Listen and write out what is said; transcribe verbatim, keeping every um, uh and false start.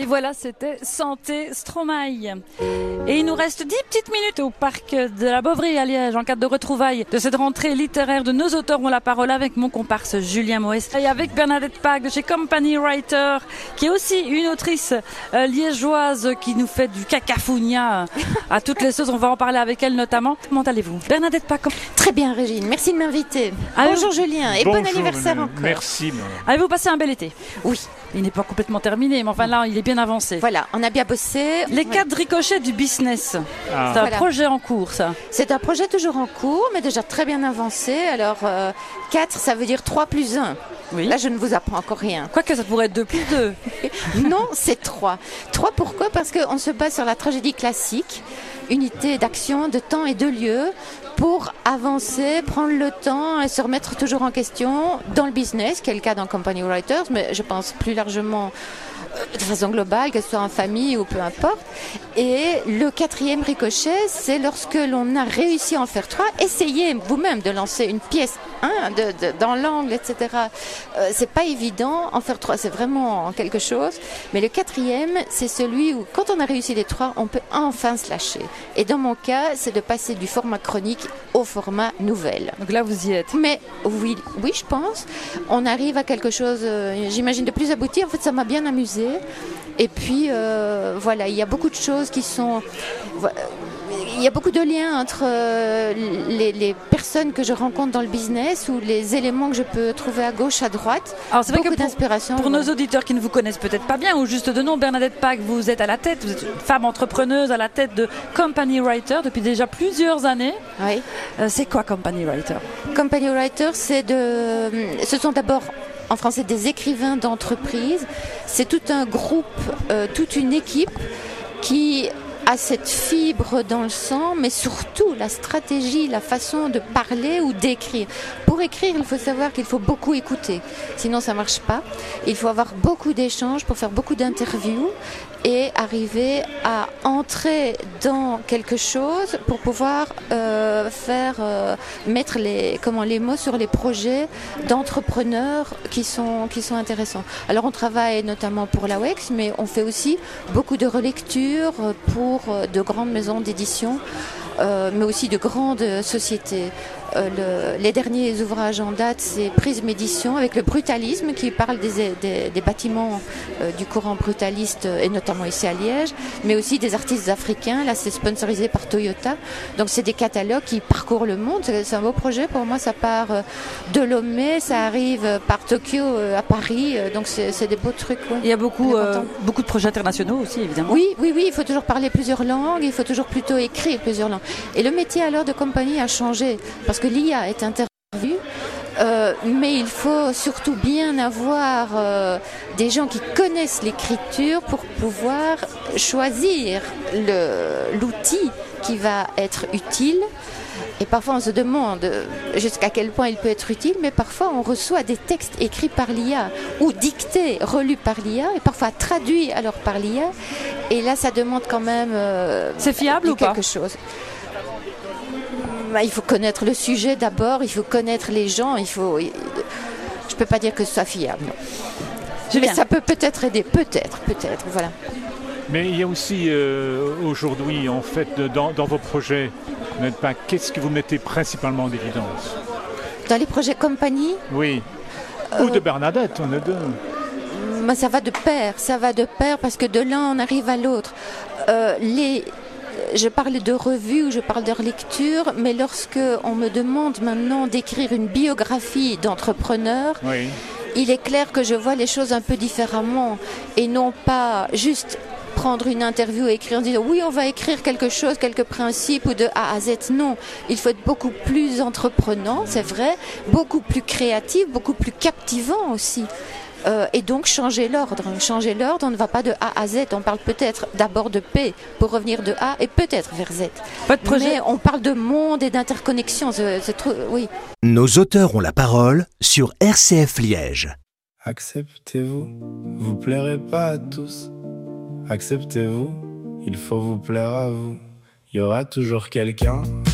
Et voilà, c'était Santé Stromae. Et il nous reste dix petites minutes au parc de la Bovry à Liège en cadre de retrouvailles de cette rentrée littéraire de Nos auteurs ont la parole avec mon comparse Julien Moès et avec Bernadette Pack de chez Company Writer qui est aussi une autrice euh, liégeoise qui nous fait du cacafounia à toutes les sauces. On va en parler avec elle notamment. Comment allez-vous, Bernadette Pack? Très bien, Régine. Merci de m'inviter. Avez Bonjour Julien et Bonjour, bon anniversaire encore. Merci. Avez-vous passé un bel été? Oui. Il n'est pas complètement terminé, mais enfin là, il est bien avancé. Voilà, on a bien bossé. Les quatre ricochets du business. Ah. C'est un Voilà. projet en cours, ça. C'est un projet toujours en cours, mais déjà très bien avancé. Alors, euh, quatre, ça veut dire trois plus un. Oui. Là, je ne vous apprends encore rien. Quoique ça pourrait être deux plus deux. Non, c'est trois. Trois, pourquoi? Parce qu'on se base sur la tragédie classique, unité d'action, de temps et de lieu, pour avancer, prendre le temps et se remettre toujours en question dans le business, qui est le cas dans Company Writers, mais je pense plus largement euh, de façon globale, que ce soit en famille ou peu importe. Et le quatrième ricochet, c'est lorsque l'on a réussi à en faire trois. Essayez vous-même de lancer une pièce hein, de, de, dans l'angle, et cetera. Euh, c'est pas évident. En faire trois, c'est vraiment quelque chose. Mais le quatrième, c'est celui où, quand on a réussi les trois, on peut enfin se lâcher. Et dans mon cas, c'est de passer du format chronique au format nouvelle. Donc là, vous y êtes. Mais oui, oui, je pense. On arrive à quelque chose, euh, j'imagine, de plus abouti. En fait, ça m'a bien amusé. Et puis, euh, voilà, il y a beaucoup de choses qui sont... Il y a beaucoup de liens entre euh, les, les personnes que je rencontre dans le business ou les éléments que je peux trouver à gauche, à droite. Alors c'est vrai beaucoup que pour, d'inspiration. pour voilà. nos auditeurs qui ne vous connaissent peut-être pas bien ou juste de nom, Bernadette Pack, vous êtes à la tête, vous êtes une femme entrepreneuse à la tête de Company Writer depuis déjà plusieurs années. Oui. Euh, c'est quoi Company Writer? Company Writer, c'est de... ce sont d'abord... en français, des écrivains d'entreprise. C'est tout un groupe, euh, toute une équipe qui a cette fibre dans le sang, mais surtout la stratégie, la façon de parler ou d'écrire. Pour écrire, il faut savoir qu'il faut beaucoup écouter, sinon ça ne marche pas. Il faut avoir beaucoup d'échanges pour faire beaucoup d'interviews et arriver à entrer dans quelque chose pour pouvoir euh, faire euh, mettre les, comment, les mots sur les projets d'entrepreneurs qui sont, qui sont intéressants. Alors on travaille notamment pour la W E X, mais on fait aussi beaucoup de relectures pour de grandes maisons d'édition, euh, mais aussi de grandes sociétés. Euh, le, les derniers ouvrages en date, c'est Prisme Édition avec le brutalisme qui parle des, des, des bâtiments euh, du courant brutaliste et notamment ici à Liège, mais aussi des artistes africains. Là, c'est sponsorisé par Toyota. Donc, c'est des catalogues qui parcourent le monde. C'est, c'est un beau projet. Pour moi, ça part euh, de Lomé, ça arrive euh, par Tokyo euh, à Paris. Euh, donc, c'est, c'est des beaux trucs. Ouais. Il y a beaucoup, euh, beaucoup de projets internationaux aussi, évidemment. Oui, oui, oui. Il faut toujours parler plusieurs langues. Il faut toujours plutôt écrire plusieurs langues. Et le métier alors de compagnie a changé parce que l'I A est intervenue, euh, mais il faut surtout bien avoir euh, des gens qui connaissent l'écriture pour pouvoir choisir le, l'outil qui va être utile. Et parfois on se demande jusqu'à quel point il peut être utile, mais parfois on reçoit des textes écrits par l'I A ou dictés, relus par l'I A et parfois traduits alors par l'I A. Et là ça demande quand même euh, c'est fiable ou pas quelque chose. Il faut connaître le sujet d'abord, il faut connaître les gens, il faut... je ne peux pas dire que ce soit fiable. Mais ça peut peut-être aider, peut-être, peut-être, voilà. Mais il y a aussi euh, aujourd'hui, en fait, dans, dans vos projets, n'êtes pas, qu'est-ce que vous mettez principalement en évidence? Dans les projets compagnie? Oui. Euh, Ou de Bernadette, on est deux. Mais ça va de pair, ça va de pair parce que de l'un on arrive à l'autre. Euh, les... Je parle de revues ou je parle de relecture, mais lorsque on me demande maintenant d'écrire une biographie d'entrepreneur, oui. Il est clair que je vois les choses un peu différemment et non pas juste prendre une interview et écrire en disant oui on va écrire quelque chose, quelques principes ou de A à Z. Non, il faut être beaucoup plus entreprenant, c'est vrai, beaucoup plus créatif, beaucoup plus captivant aussi. Euh, et donc changer l'ordre. Changer l'ordre, on ne va pas de A à Z. On parle peut-être d'abord de P pour revenir de A et peut-être vers Z. Votre projet... Mais on parle de monde et d'interconnexion. C'est, c'est trop, oui. Nos auteurs ont la parole sur R C F Liège. Acceptez-vous, vous plairez pas à tous. Acceptez-vous, il faut vous plaire à vous. Il y aura toujours quelqu'un